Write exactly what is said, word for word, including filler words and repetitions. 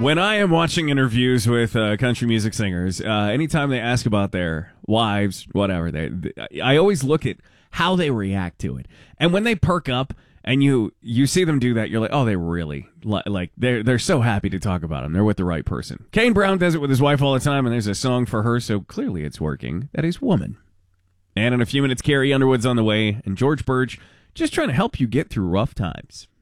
When I am watching interviews with uh, country music singers, uh, anytime they ask about their wives, whatever, they, they, I always look at how they react to it. And when they perk up and you you see them do that, you're like, oh, they really, like, they're, they're so happy to talk about them. They're with the right person. Kane Brown does it with his wife all the time, and there's a song for her, so clearly it's working. That is Woman. And in a few minutes, Carrie Underwood's on the way, and George Birch just trying to help you get through rough times.